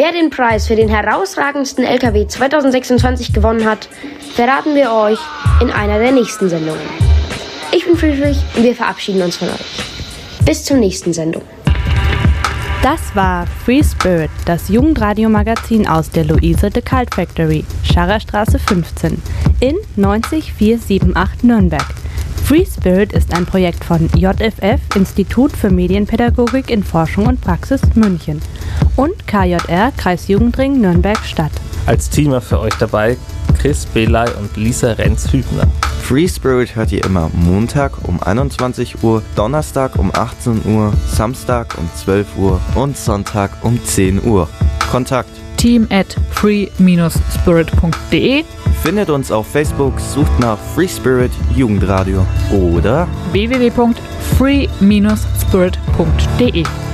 Wer den Preis für den herausragendsten LKW 2026 gewonnen hat, verraten wir euch in einer der nächsten Sendungen. Ich bin Friedrich und wir verabschieden uns von euch. Bis zur nächsten Sendung. Das war Free Spirit, das Jugendradiomagazin aus der Luise de Cult Factory, Scharrerstraße 15 in 90478 Nürnberg. Free Spirit ist ein Projekt von JFF, Institut für Medienpädagogik in Forschung und Praxis München, und KJR, Kreisjugendring Nürnberg-Stadt. Als Teamer für euch dabei Chris Belay und Lisa Renz-Hübner. Free Spirit hört ihr immer Montag um 21 Uhr, Donnerstag um 18 Uhr, Samstag um 12 Uhr und Sonntag um 10 Uhr. Kontakt: team@free-spirit.de. Findet uns auf Facebook, sucht nach Free Spirit Jugendradio oder www.free-spirit.de.